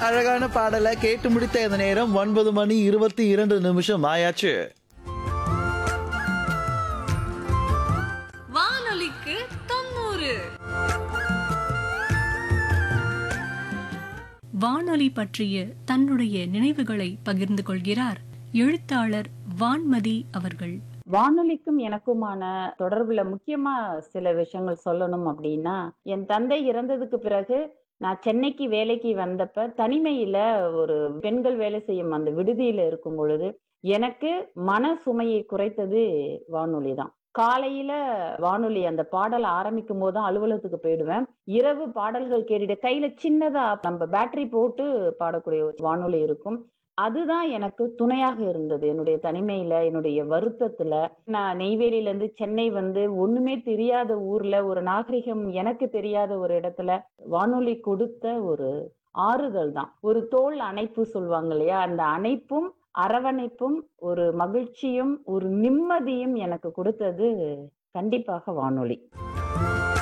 அழகான பாடலை கேட்டு முடித்த இந்த நேரம் 9:22 ஆயாச்சு. வானொலிக்கு 90. வானொலி பற்றிய தன்னுடைய நினைவுகளை பகிர்ந்து கொள்கிறார் எழுத்தாளர் வான்மதி அவர்கள். வானொலிக்கும் எனக்குமான தொடர்புல முக்கியமா சில விஷயங்கள் சொல்லணும் அப்படின்னா, என் தந்தை இறந்ததுக்கு பிறகு நான் சென்னைக்கு வேலைக்கு வந்தப்ப தனிமையில ஒரு பெண்கள் வேலை செய்யும் அந்த விடுதியில இருக்கும் பொழுது எனக்கு மன சுமையை குறைத்தது வானொலி தான். காலையில வானொலி அந்த பாடல் ஆரம்பிக்கும் போதுதான் அலுவலகத்துக்கு போயிடுவேன். இரவு பாடல்கள் கேட்டுட்டு கையில சின்னதா நம்ம பேட்டரி போட்டு பாடக்கூடிய ஒரு வானொலி இருக்கும். அதுதான் எனக்கு துணையாக இருந்தது என்னுடைய தனிமையில, என்னுடைய வருத்தத்துல. நான் நெய்வேலியில இருந்து சென்னை வந்து ஒண்ணுமே தெரியாத ஊர்ல ஒரு நாகரிகம் எனக்கு தெரியாத ஒரு இடத்துல வானொலி கொடுத்த ஒரு ஆறுதல் தான். ஒரு தோள் அணைப்பு சொல்லுவாங்க இல்லையா, அந்த அணைப்பும் அரவணைப்பும் ஒரு மகிழ்ச்சியும் ஒரு நிம்மதியும் எனக்கு கொடுத்தது கண்டிப்பாக வானொலி.